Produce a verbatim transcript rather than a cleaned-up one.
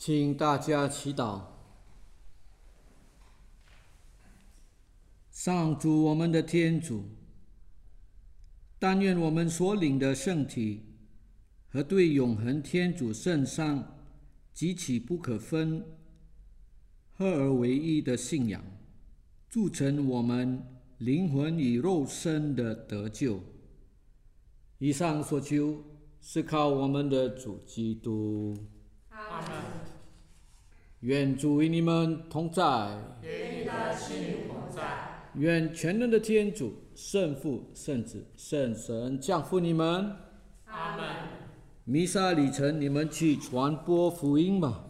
请大家祈祷。上主我们的天主，但愿我们所领的圣体和对永恒天主圣上极其不可分、合而为一的信仰，铸成我们灵魂与肉身的得救。以上所求是靠我们的主基督。 阿们。 愿主与你们同在， 与你的心灵同在。 愿全能的天主、圣父、圣子、圣神降福你们。 阿们。 弥撒礼成，你们去传播福音吧。